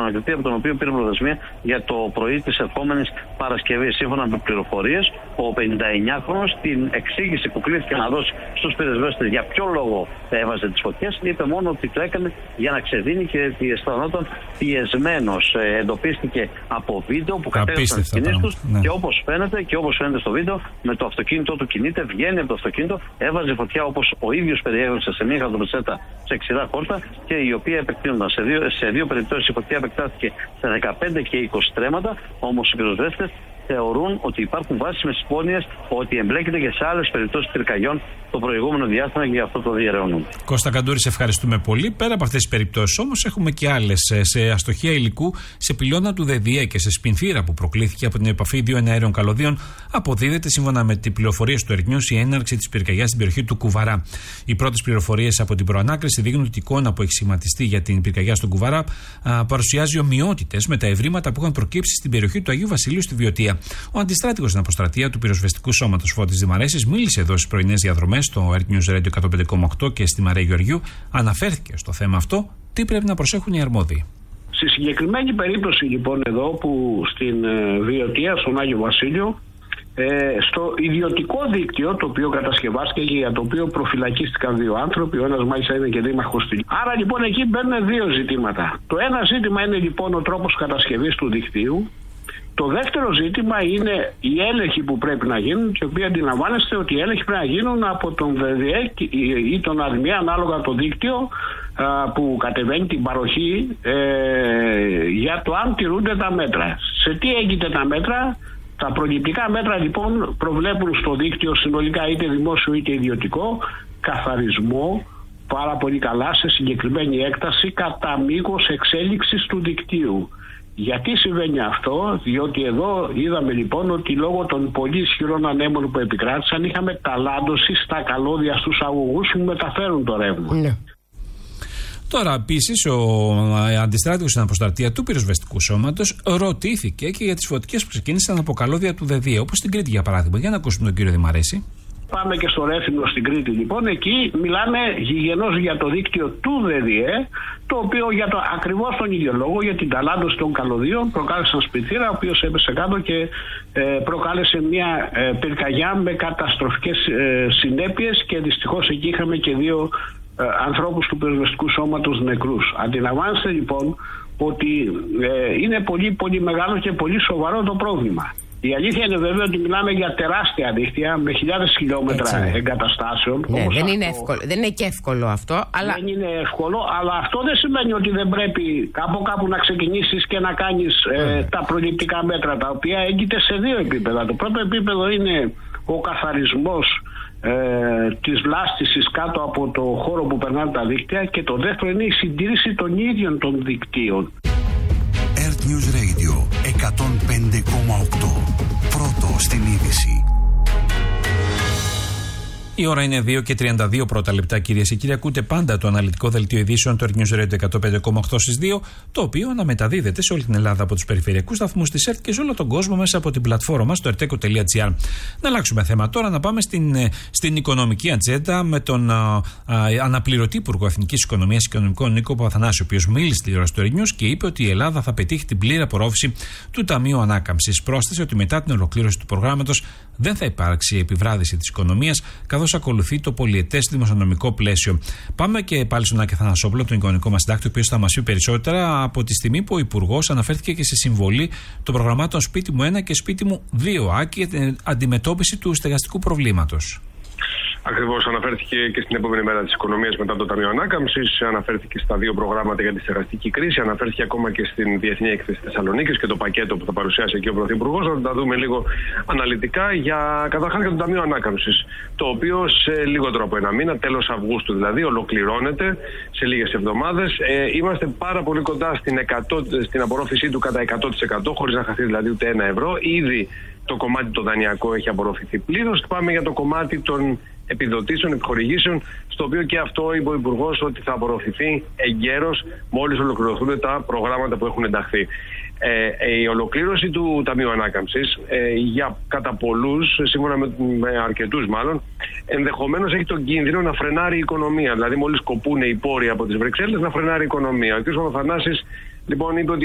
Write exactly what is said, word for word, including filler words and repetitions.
ανακριτή, από τον οποίο πήρε προθεσμία για το πρωί της ερχόμενης Παρασκευής. Σύμφωνα με πληροφορίες, ο πενηνταεννιάχρονος την εξήγηση που κλήθηκε να δώσει στους πυροσβέστες για ποιο λόγο έβαζε τις φωτιές, είπε μόνο ότι το έκανε για να ξεδίνει και ότι αισθανόταν πιεσμένος. Ε, εντοπίστηκε από βίντεο που κατέγραψαν τις κινήσεις τους, ναι. και όπως φαίνεται και όπως φαίνεται στο βίντεο, με το αυτοκίνητό του κινείται, βγαίνει από το αυτοκίνητο, έβαζε φωτιά όπως ο ίδιος περιέγραψε σε μια χαρτοπετσέτα σε ξηρά χόρτα, και η οποία επεκτείνονταν. Σε δύο, σε δύο περιπτώσεις η φωτιά επεκτάθηκε σε δεκαπέντε και είκοσι στρέμματα, όμως οι πυροσβέστες θεωρούν ότι υπάρχουν βάσιμες υπόνοιες ότι εμπλέκεται και σε άλλες περιπτώσεις πυρκαγιών το προηγούμενο διάστημα, και γι' αυτό το διερευνούν. Κώστα Καντούρη, σε ευχαριστούμε πολύ. Πέρα από αυτές τις περιπτώσεις όμως, έχουμε και άλλες. Σε αστοχία υλικού, σε πυλώνα του ΔΕΔΙΕ και σε σπινθήρα που προκλήθηκε από την επαφή δύο εναέριων καλωδίων, αποδίδεται, σύμφωνα με τις πληροφορίες του Earth News, η έναρξη της πυρκαγιάς στην περιοχή του Κουβαρά. Οι πρώτες πληροφορίες από την προανάκριση δείχνουν ότι η εικόνα που έχει σχηματιστεί για την πυρκαγιά στον Κουβαρά α, παρουσιάζει ομοιότητες με τα ευρήματα που είχαν προκύψει στην περιοχή του Αγίου Βασιλείου στη Βιωτία. Ο αντιστράτηγος στην αποστρατεία του πυροσβεστικού σώματος Φώτης Δημαρέσης μίλησε εδώ στις πρωινές διαδρομές στο Earth News Radio εκατόν πέντε κόμμα οκτώ και στη Μαρία Γεωργιού. Αναφέρθηκε στο θέμα αυτό, τι πρέπει να προσέχουν οι αρμόδιοι. Στη συγκεκριμένη περίπτωση λοιπόν εδώ, που στην ε, Βιωτία, στον Άγιο Βασίλειο, ε, στο ιδιωτικό δίκτυο το οποίο κατασκευάστηκε και για το οποίο προφυλακίστηκαν δύο άνθρωποι, ο ένας μάλιστα είναι και δήμαρχος. Άρα λοιπόν εκεί μπαίνουν δύο ζητήματα. Το ένα ζήτημα είναι λοιπόν ο τρόπος κατασκευής του δικτύου. Το δεύτερο ζήτημα είναι οι έλεγχοι που πρέπει να γίνουν, και οι οποίοι αντιλαμβάνεστε ότι οι έλεγχοι πρέπει να γίνουν από τον ΔΕΔΙΕ ή τον ΑΔΜΙΕ, ανάλογα το δίκτυο που κατεβαίνει την παροχή, ε, για το αν τηρούνται τα μέτρα. Σε τι έγκυται τα μέτρα? Τα προληπτικά μέτρα λοιπόν προβλέπουν στο δίκτυο συνολικά, είτε δημόσιο είτε ιδιωτικό, καθαρισμό πάρα πολύ καλά σε συγκεκριμένη έκταση κατά μήκος εξέλιξης του δικτύου. Γιατί συμβαίνει αυτό? Διότι εδώ είδαμε λοιπόν ότι λόγω των πολύ ισχυρών ανέμων που επικράτησαν είχαμε ταλάντωση στα καλώδια στους αγωγούς που μεταφέρουν το ρεύμα. Ναι. Τώρα, επίσης, ο αντιστράτηγος στην αποστρατεία του πυροσβεστικού σώματος ρωτήθηκε και για τις φωτικές που ξεκίνησαν από καλώδια του ΔΕΔΙΕ, όπως στην Κρήτη για παράδειγμα. Για να ακούσουμε τον κύριο Δημαρέση. Πάμε και στο Ρέθυμνο στην Κρήτη λοιπόν, εκεί μιλάμε γηγενώς για το δίκτυο του ΔΕΔΙΕ, το οποίο για το, ακριβώς τον ίδιο λόγο, για την ταλάντωση των καλωδίων, προκάλεσε ένα σπιθήρα ο οποίος έπεσε κάτω και ε, προκάλεσε μια ε, πυρκαγιά με καταστροφικές ε, συνέπειες, και δυστυχώς εκεί είχαμε και δύο ε, ανθρώπους του πυροσβεστικού σώματος νεκρούς. Αντιλαμβάνεστε λοιπόν ότι ε, είναι πολύ πολύ μεγάλο και πολύ σοβαρό το πρόβλημα. Η αλήθεια είναι βέβαια ότι μιλάμε για τεράστια δίκτυα με χιλιάδες χιλιόμετρα έτσι εγκαταστάσεων. Ναι, δεν, αυτό, είναι εύκολο, δεν είναι και εύκολο αυτό. Αλλά... Δεν είναι εύκολο, αλλά αυτό δεν σημαίνει ότι δεν πρέπει από κάπου να ξεκινήσεις και να κάνεις ε, τα προληπτικά μέτρα, τα οποία έγκυται σε δύο επίπεδα. Το πρώτο επίπεδο είναι ο καθαρισμός ε, της βλάστησης κάτω από το χώρο που περνάνε τα δίκτυα, και το δεύτερο είναι η συντήρηση των ίδιων των δικτύων. Earth News Radio εκατόν πέντε κόμμα οκτώ. Πρώτο στην είδηση. Η ώρα είναι δύο και τριάντα δύο πρώτα λεπτά, κυρίες και κύριοι. Ακούτε πάντα το αναλυτικό δελτίο ειδήσεων του Earth News Radio εκατόν πέντε κόμμα οκτώ στις δύο, το οποίο αναμεταδίδεται σε όλη την Ελλάδα από τους περιφερειακούς σταθμούς της ΕΡΤ και σε όλο τον κόσμο μέσα από την πλατφόρμα μας, το ερτέκο τελεία τζι άρ. Να αλλάξουμε θέμα τώρα, να πάμε στην, στην οικονομική ατζέντα με τον α, α, αναπληρωτή Υπουργό Εθνικής Οικονομίας και Οικονομικών Νίκο Παπαθανάση, ο οποίος μίλησε στη τηλεόραση του Earth News και είπε ότι η Ελλάδα θα πετύχει την πλήρη απορρόφηση του Ταμείου Ανάκαμψης. Πρόσθεσε ότι μετά την ολοκλήρωση του προγράμματος δεν θα υπάρξει επιβράδυση της οικονομίας, καθώς ακολουθεί το πολυετές δημοσιονομικό πλαίσιο. Πάμε και πάλι στον Άκη Θανασόπουλο, τον οικονομικό μας συντάκτη, ο οποίος θα μας πει περισσότερα από τη στιγμή που ο Υπουργός αναφέρθηκε και σε συμβολή των προγραμμάτων Σπίτι μου ένα και Σπίτι μου δύο, Άκη, για την αντιμετώπιση του στεγαστικού προβλήματος. Ακριβώς, αναφέρθηκε και στην επόμενη μέρα της οικονομίας μετά το Ταμείο Ανάκαμψης, αναφέρθηκε στα δύο προγράμματα για τη στεγαστική κρίση, αναφέρθηκε ακόμα και στην Διεθνή Έκθεση Θεσσαλονίκης και το πακέτο που θα παρουσιάσει εκεί ο Πρωθυπουργός. Να τα δούμε λίγο αναλυτικά. Για καταρχάς για το Ταμείο Ανάκαμψης, το οποίο σε λιγότερο από ένα μήνα, τέλος Αυγούστου δηλαδή, ολοκληρώνεται σε λίγες εβδομάδες. Ε, είμαστε πάρα πολύ κοντά στην, εκατό, στην απορρόφησή του κατά εκατό τοις εκατό, χωρίς να χαθεί δηλαδή ούτε ένα ευρώ. Ήδη το κομμάτι το δανειακό έχει απορροφηθεί πλήρως. Πάμε για το κομμάτι των επιδοτήσεων, επιχορηγήσεων, στο οποίο και αυτό είπε ο Υπουργός ότι θα απορροφηθεί εγκαίρως μόλις ολοκληρωθούν τα προγράμματα που έχουν ενταχθεί. Ε, η ολοκλήρωση του Ταμείου Ανάκαμψης ε, για κατά πολλούς, σύμφωνα με, με αρκετούς μάλλον, ενδεχομένως έχει τον κίνδυνο να φρενάρει η οικονομία. Δηλαδή, μόλις κοπούν οι πόροι από τις Βρυξέλλες, να φρενάρει η οικονομία. Ο κ. Παπαθανάσης λοιπόν είπε ότι